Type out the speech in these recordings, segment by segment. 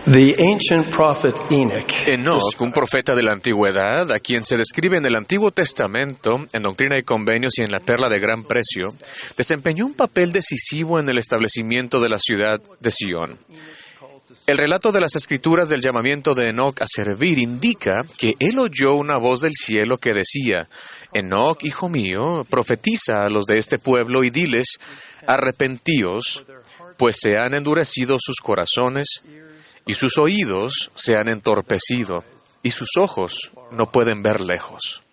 The ancient prophet Enoch, Enoc, un profeta de la antigüedad, a quien se describe en el Antiguo Testamento, en Doctrina y Convenios y en la Perla de Gran Precio, desempeñó un papel decisivo en el establecimiento de la ciudad de Sión. El relato de las Escrituras del llamamiento de Enoc a servir indica que él oyó una voz del cielo que decía: Enoc, hijo mío, profetiza a los de este pueblo y diles: arrepentíos, pues se han endurecido sus corazones, y sus oídos se han entorpecido, y sus ojos no pueden ver lejos.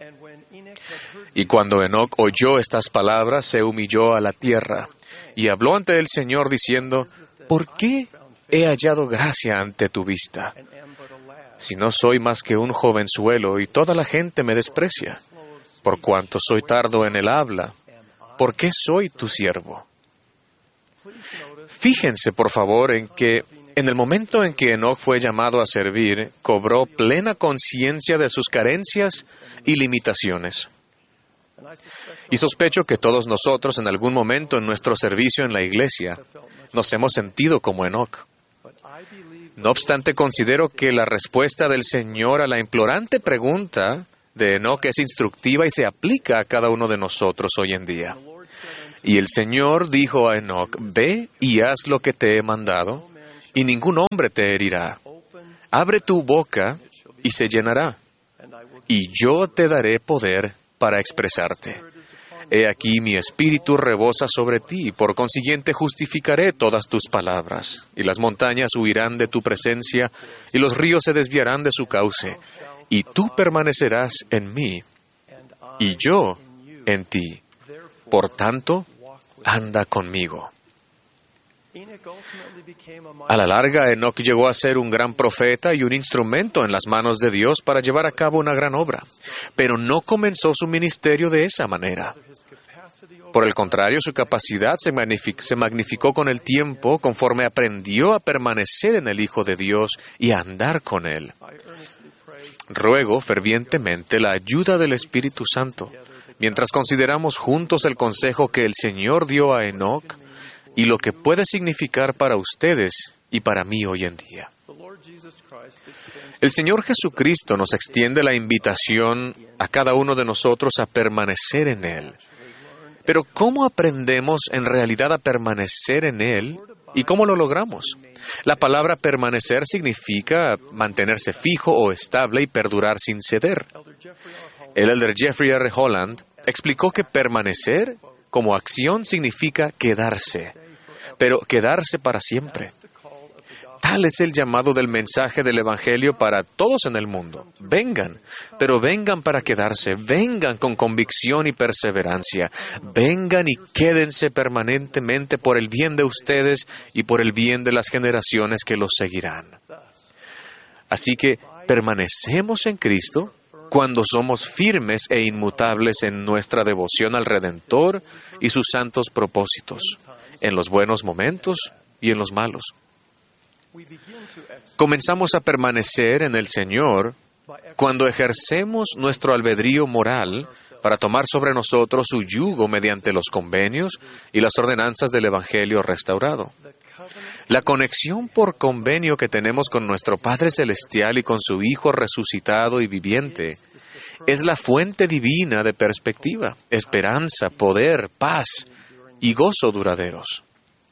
Y cuando Enoc oyó estas palabras, se humilló a la tierra, y habló ante el Señor diciendo: ¿por qué he hallado gracia ante tu vista? Si no soy más que un jovenzuelo, y toda la gente me desprecia. Por cuanto soy tardo en el habla, ¿por qué soy tu siervo? Fíjense, por favor, en que en el momento en que Enoc fue llamado a servir, cobró plena conciencia de sus carencias y limitaciones. Y sospecho que todos nosotros, en algún momento en nuestro servicio en la iglesia, nos hemos sentido como Enoc. No obstante, considero que la respuesta del Señor a la implorante pregunta de Enoc es instructiva y se aplica a cada uno de nosotros hoy en día. Y el Señor dijo a Enoc: ve y haz lo que te he mandado, y ningún hombre te herirá. Abre tu boca y se llenará, y yo te daré poder para expresarte. He aquí mi espíritu rebosa sobre ti, y por consiguiente justificaré todas tus palabras. Y las montañas huirán de tu presencia, y los ríos se desviarán de su cauce. Y tú permanecerás en mí, y yo en ti. Por tanto, anda conmigo. A la larga, Enoc llegó a ser un gran profeta y un instrumento en las manos de Dios para llevar a cabo una gran obra, pero no comenzó su ministerio de esa manera. Por el contrario, su capacidad se magnificó con el tiempo conforme aprendió a permanecer en el Hijo de Dios y a andar con Él. Ruego fervientemente la ayuda del Espíritu Santo, mientras consideramos juntos el consejo que el Señor dio a Enoc y lo que puede significar para ustedes y para mí hoy en día. El Señor Jesucristo nos extiende la invitación a cada uno de nosotros a permanecer en Él. Pero ¿cómo aprendemos en realidad a permanecer en Él y cómo lo logramos? La palabra permanecer significa mantenerse fijo o estable y perdurar sin ceder. El elder Jeffrey R. Holland explicó que permanecer como acción significa quedarse, pero quedarse para siempre. Tal es el llamado del mensaje del Evangelio para todos en el mundo. Vengan, pero vengan para quedarse, vengan con convicción y perseverancia, vengan y quédense permanentemente por el bien de ustedes y por el bien de las generaciones que los seguirán. Así que permanecemos en Cristo cuando somos firmes e inmutables en nuestra devoción al Redentor y sus santos propósitos, en los buenos momentos y en los malos. Comenzamos a permanecer en el Señor cuando ejercemos nuestro albedrío moral para tomar sobre nosotros su yugo mediante los convenios y las ordenanzas del Evangelio restaurado. La conexión por convenio que tenemos con nuestro Padre Celestial y con su Hijo resucitado y viviente es la fuente divina de perspectiva, esperanza, poder, paz y gozo duraderos.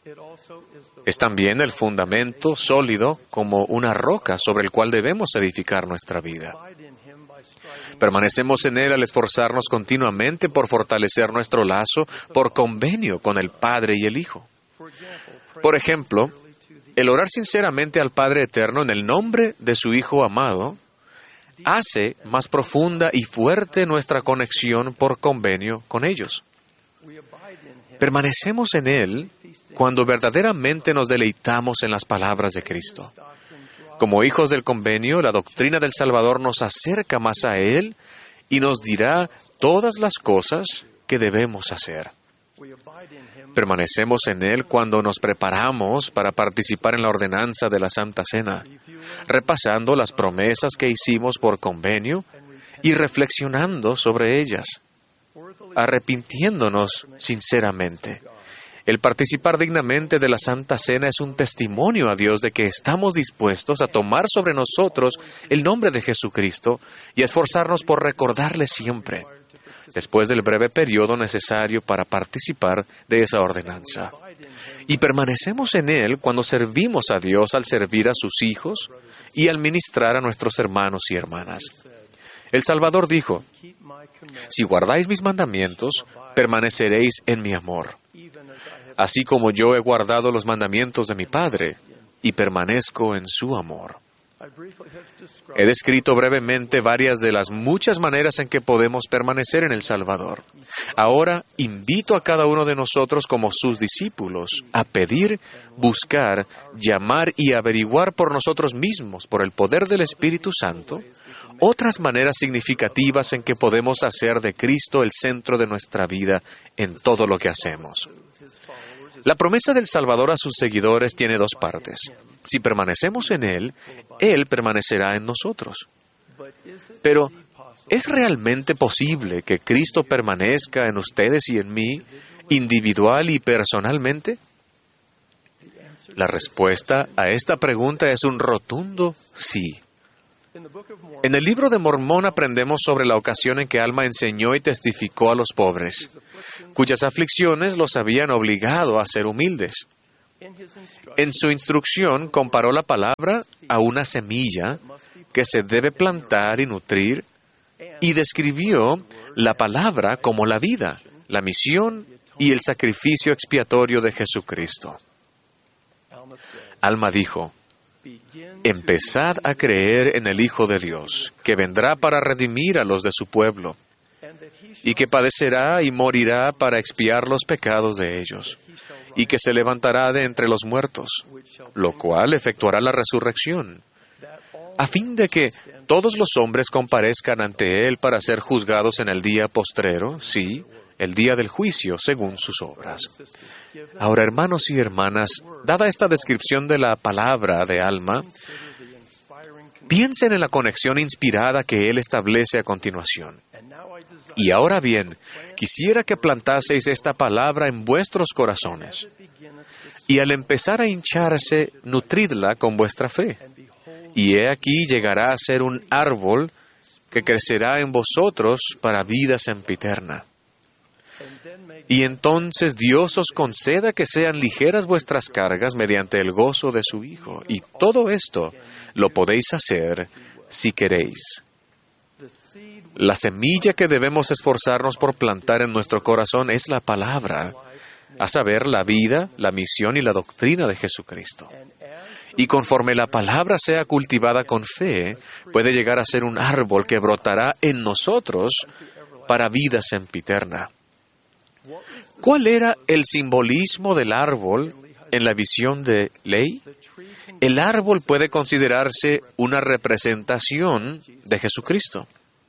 Es también el fundamento sólido como una roca sobre el cual debemos edificar nuestra vida. Permanecemos en Él al esforzarnos continuamente por fortalecer nuestro lazo por convenio con el Padre y el Hijo. Por ejemplo, el orar sinceramente al Padre Eterno en el nombre de su Hijo amado hace más profunda y fuerte nuestra conexión por convenio con ellos. Permanecemos en Él cuando verdaderamente nos deleitamos en las palabras de Cristo. Como hijos del convenio, la doctrina del Salvador nos acerca más a Él y nos dirá todas las cosas que debemos hacer. Permanecemos en Él cuando nos preparamos para participar en la ordenanza de la Santa Cena, repasando las promesas que hicimos por convenio y reflexionando sobre ellas, arrepintiéndonos sinceramente El participar dignamente de la Santa Cena es un testimonio a Dios de que estamos dispuestos a tomar sobre nosotros el nombre de Jesucristo y a esforzarnos por recordarle siempre, después del breve periodo necesario para participar de esa ordenanza. Y permanecemos en Él cuando servimos a Dios al servir a sus hijos y al ministrar a nuestros hermanos y hermanas. El Salvador dijo: si guardáis mis mandamientos, permaneceréis en mi amor, así como yo he guardado los mandamientos de mi Padre y permanezco en su amor. He descrito brevemente varias de las muchas maneras en que podemos permanecer en el Salvador. Ahora invito a cada uno de nosotros como sus discípulos a pedir, buscar, llamar y averiguar por nosotros mismos, por el poder del Espíritu Santo, otras maneras significativas en que podemos hacer de Cristo el centro de nuestra vida en todo lo que hacemos. La promesa del Salvador a sus seguidores tiene dos partes. Si permanecemos en Él, Él permanecerá en nosotros. Pero, ¿es realmente posible que Cristo permanezca en ustedes y en mí, individual y personalmente? La respuesta a esta pregunta es un rotundo sí. En el libro de Mormón aprendemos sobre la ocasión en que Alma enseñó y testificó a los pobres, cuyas aflicciones los habían obligado a ser humildes. En su instrucción comparó la palabra a una semilla que se debe plantar y nutrir, y describió la palabra como la vida, la misión y el sacrificio expiatorio de Jesucristo. Alma dijo: empezad a creer en el Hijo de Dios, que vendrá para redimir a los de su pueblo, y que padecerá y morirá para expiar los pecados de ellos, y que se levantará de entre los muertos, lo cual efectuará la resurrección, a fin de que todos los hombres comparezcan ante Él para ser juzgados en el día postrero, sí, el día del juicio, según sus obras. Ahora, hermanos y hermanas, dada esta descripción de la palabra de Alma, piensen en la conexión inspirada que él establece a continuación. Y ahora bien, quisiera que plantaseis esta palabra en vuestros corazones, y al empezar a hincharse, nutridla con vuestra fe. Y he aquí llegará a ser un árbol que crecerá en vosotros para vida sempiterna. Y entonces Dios os conceda que sean ligeras vuestras cargas mediante el gozo de su Hijo. Y todo esto lo podéis hacer si queréis. La semilla que debemos esforzarnos por plantar en nuestro corazón es la palabra, a saber, la vida, la misión y la doctrina de Jesucristo. Y conforme la palabra sea cultivada con fe, puede llegar a ser un árbol que brotará en nosotros para vida sempiterna. ¿Cuál era el simbolismo del árbol en la visión de Ley? El árbol puede considerarse una representación de Jesucristo.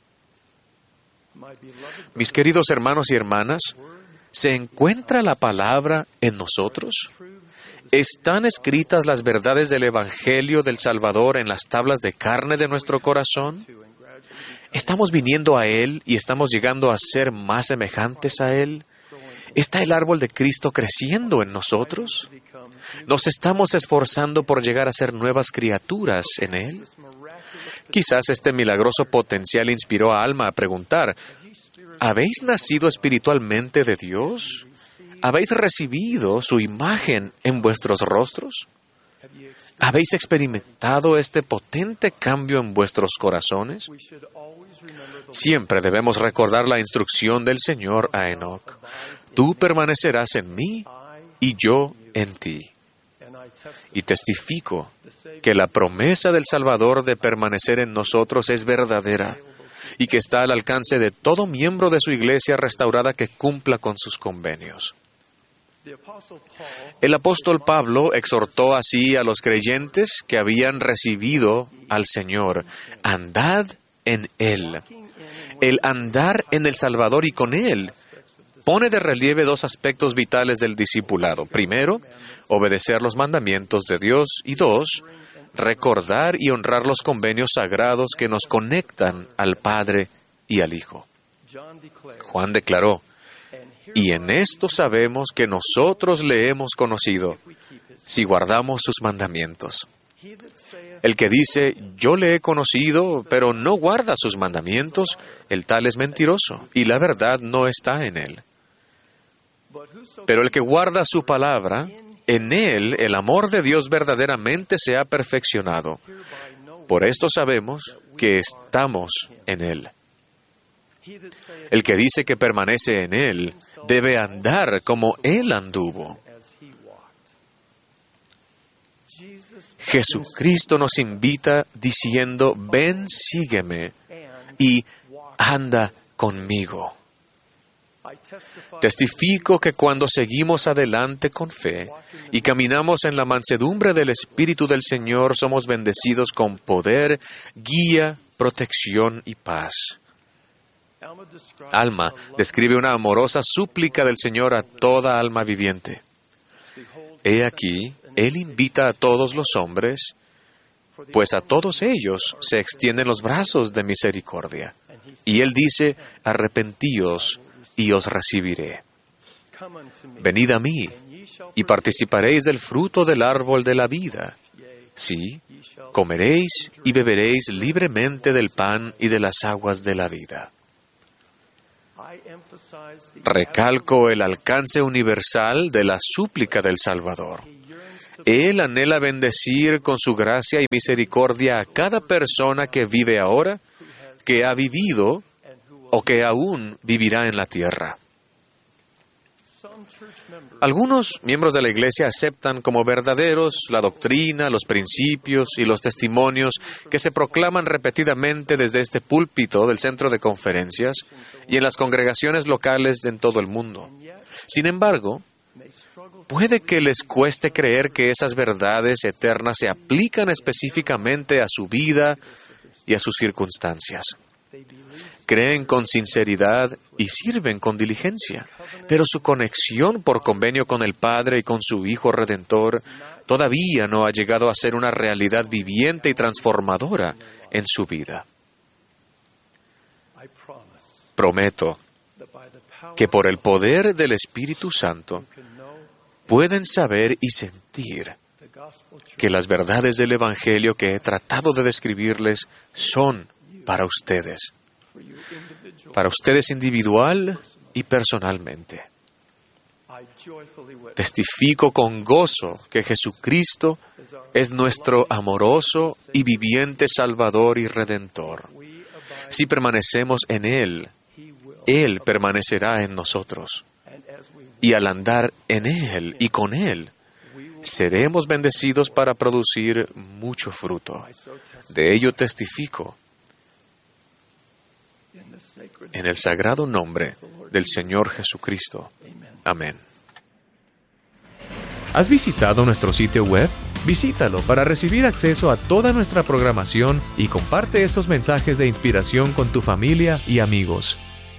Mis queridos hermanos y hermanas, ¿se encuentra la palabra en nosotros? ¿Están escritas las verdades del Evangelio del Salvador en las tablas de carne de nuestro corazón? ¿Estamos viniendo a Él y estamos llegando a ser más semejantes a Él? ¿Está el árbol de Cristo creciendo en nosotros? ¿Nos estamos esforzando por llegar a ser nuevas criaturas en Él? Quizás este milagroso potencial inspiró a Alma a preguntar: ¿habéis nacido espiritualmente de Dios? ¿Habéis recibido su imagen en vuestros rostros? ¿Habéis experimentado este potente cambio en vuestros corazones? Siempre debemos recordar la instrucción del Señor a Enoc: tú permanecerás en mí y yo en ti. Y testifico que la promesa del Salvador de permanecer en nosotros es verdadera y que está al alcance de todo miembro de su iglesia restaurada que cumpla con sus convenios. El apóstol Pablo exhortó así a los creyentes que habían recibido al Señor: andad en Él. El andar en el Salvador y con Él pone de relieve dos aspectos vitales del discipulado. Primero, obedecer los mandamientos de Dios, y dos, recordar y honrar los convenios sagrados que nos conectan al Padre y al Hijo. Juan declaró: Y en esto sabemos que nosotros le hemos conocido, si guardamos sus mandamientos. El que dice, yo le he conocido, pero no guarda sus mandamientos, el tal es mentiroso, y la verdad no está en él. Pero el que guarda su palabra, en él el amor de Dios verdaderamente se ha perfeccionado. Por esto sabemos que estamos en él. El que dice que permanece en él, debe andar como él anduvo. Jesucristo nos invita diciendo, ven, sígueme y anda conmigo. Testifico que cuando seguimos adelante con fe y caminamos en la mansedumbre del Espíritu del Señor, somos bendecidos con poder, guía, protección y paz. Alma describe una amorosa súplica del Señor a toda alma viviente. He aquí, Él invita a todos los hombres, pues a todos ellos se extienden los brazos de misericordia. Y Él dice, arrepentíos y os recibiré. Venid a mí y participaréis del fruto del árbol de la vida. Sí, comeréis y beberéis libremente del pan y de las aguas de la vida. Recalco el alcance universal de la súplica del Salvador. Él anhela bendecir con su gracia y misericordia a cada persona que vive ahora, que ha vivido o que aún vivirá en la tierra. Algunos miembros de la Iglesia aceptan como verdaderos la doctrina, los principios y los testimonios que se proclaman repetidamente desde este púlpito del centro de conferencias y en las congregaciones locales en todo el mundo. Sin embargo, puede que les cueste creer que esas verdades eternas se aplican específicamente a su vida y a sus circunstancias. Creen con sinceridad y sirven con diligencia, pero su conexión por convenio con el Padre y con su Hijo Redentor todavía no ha llegado a ser una realidad viviente y transformadora en su vida. Prometo que por el poder del Espíritu Santo pueden saber y sentir que las verdades del Evangelio que he tratado de describirles son para ustedes individual y personalmente. Testifico con gozo que Jesucristo es nuestro amoroso y viviente Salvador y Redentor. Si permanecemos en Él, Él permanecerá en nosotros. Y al andar en Él y con Él, seremos bendecidos para producir mucho fruto. De ello testifico en el sagrado nombre del Señor Jesucristo. Amén. ¿Has visitado nuestro sitio web? Visítalo para recibir acceso a toda nuestra programación y comparte esos mensajes de inspiración con tu familia y amigos.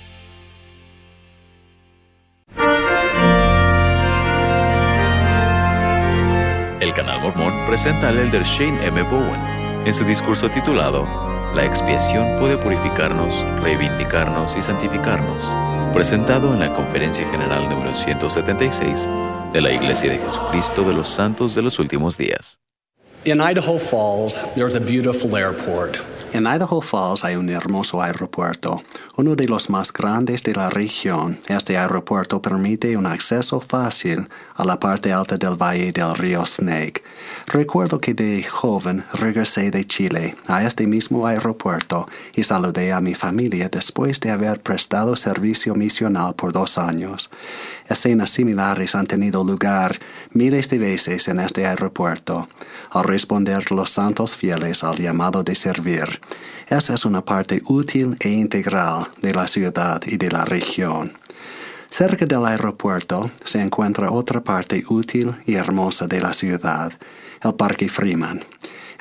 El Canal Mormón presenta al elder Shane M. Bowen en su discurso titulado La expiación puede purificarnos, reivindicarnos y santificarnos, presentado en la Conferencia General número 176 de la Iglesia de Jesucristo de los Santos de los Últimos Días. In Idaho Falls, there's a beautiful airport. En Idaho Falls hay un hermoso aeropuerto, uno de los más grandes de la región. Este aeropuerto permite un acceso fácil a la parte alta del valle del río Snake. Recuerdo que de joven regresé de Chile a este mismo aeropuerto y saludé a mi familia después de haber prestado servicio misional por 2 años. Escenas similares han tenido lugar miles de veces en este aeropuerto, al responder los santos fieles al llamado de servir. Esa es una parte útil e integral de la ciudad y de la región. Cerca del aeropuerto se encuentra otra parte útil y hermosa de la ciudad, el Parque Freeman.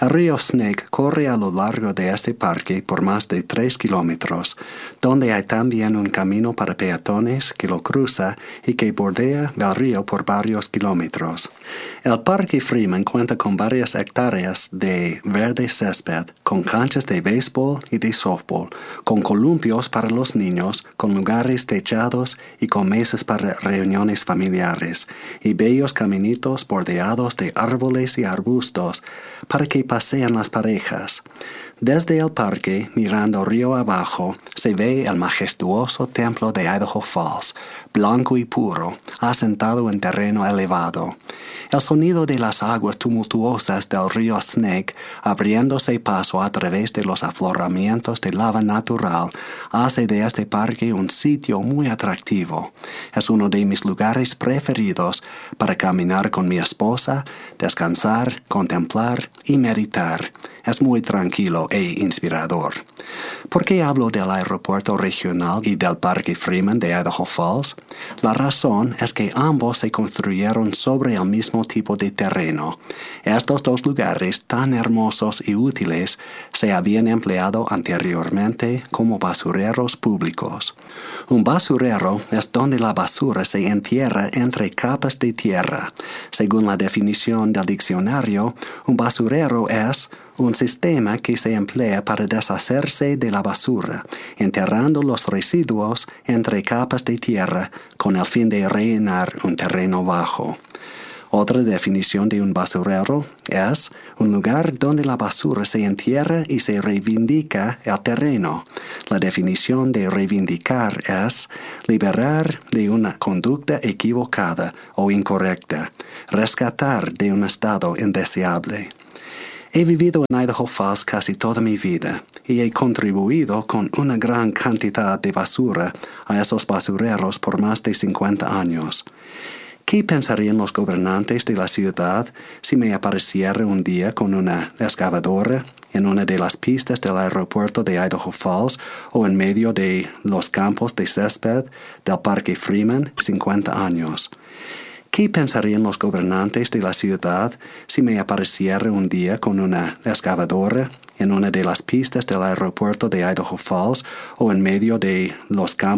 El río Snake corre a lo largo de este parque por más de 3 kilómetros, donde hay también un camino para peatones que lo cruza y que bordea el río por varios kilómetros. El Parque Freeman cuenta con varias hectáreas de verde césped, con canchas de béisbol y de softball, con columpios para los niños, con lugares techados y con mesas para reuniones familiares, y bellos caminitos bordeados de árboles y arbustos para que pasean las parejas. Desde el parque, mirando río abajo, se ve el majestuoso templo de Idaho Falls, blanco y puro, asentado en terreno elevado. El sonido de las aguas tumultuosas del río Snake, abriéndose paso a través de los afloramientos de lava natural, hace de este parque un sitio muy atractivo. Es uno de mis lugares preferidos para caminar con mi esposa, descansar, contemplar y meditar. Es muy tranquilo e inspirador. ¿Por qué hablo del aeropuerto regional y del Parque Freeman de Idaho Falls? La razón es que ambos se construyeron sobre el mismo tipo de terreno. Estos dos lugares tan hermosos y útiles se habían empleado anteriormente como basureros públicos. Un basurero es donde la basura se entierra entre capas de tierra. Según la definición del diccionario, un basurero es un sistema que se emplea para deshacerse de la basura, enterrando los residuos entre capas de tierra con el fin de rellenar un terreno bajo. Otra definición de un basurero es un lugar donde la basura se entierra y se reivindica el terreno. La definición de reivindicar es liberar de una conducta equivocada o incorrecta, rescatar de un estado indeseable. He vivido en Idaho Falls casi toda mi vida y he contribuido con una gran cantidad de basura a esos basureros por más de 50 años. ¿Qué pensarían los gobernantes de la ciudad si me apareciera un día con una excavadora en una de las pistas del aeropuerto de Idaho Falls o en medio de los campos de césped del Parque Freeman 50 años? ¿Qué pensarían los gobernantes de la ciudad si me apareciera un día con una excavadora en una de las pistas del aeropuerto de Idaho Falls o en medio de los campos